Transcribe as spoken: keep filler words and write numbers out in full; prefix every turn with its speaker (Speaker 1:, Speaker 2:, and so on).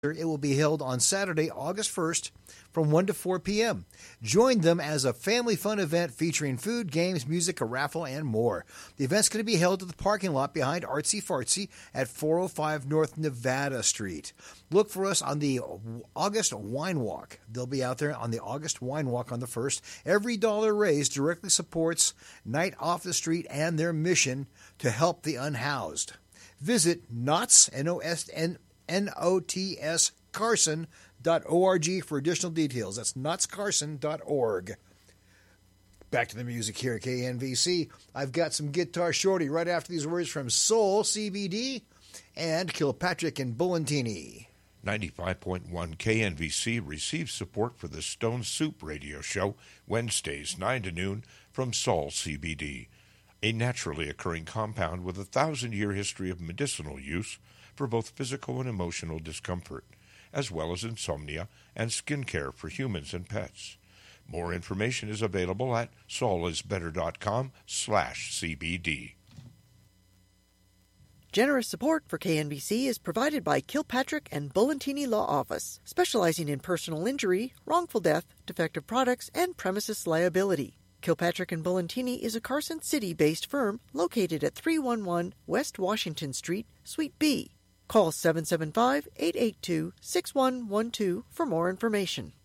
Speaker 1: It will be held on Saturday, August first from one to four p.m. Join them as a family fun event featuring food, games, music, a raffle, and more. The event's going to be held at the parking lot behind Artsy Fartsy at four oh five North Nevada Street. Look for us on the August Wine Walk. They'll be out there on the August Wine Walk on the first. Every dollar raised directly supports Night Off the Street and their mission to help the unhoused. Visit Knots, N O S N N O T S Carson dot org for additional details. That's knots carson dot org. Back to the music here at K N V C. I've got some Guitar Shorty right after these words from Soul C B D and Kilpatrick and Bullantini.
Speaker 2: ninety-five point one K N V C receives support for the Stone Soup radio show Wednesdays nine to noon from Soul C B D, a naturally occurring compound with a thousand-year history of medicinal use for both physical and emotional discomfort, as well as insomnia and skin care for humans and pets. More information is available at soulisbetter.com slash CBD.
Speaker 3: Generous support for K N B C is provided by Kilpatrick and Bullantini Law Office, specializing in personal injury, wrongful death, defective products, and premises liability. Kilpatrick and Bullantini is a Carson City-based firm located at three eleven West Washington Street, Suite B. Call seven seven five, eight eight two, six one one two for more information.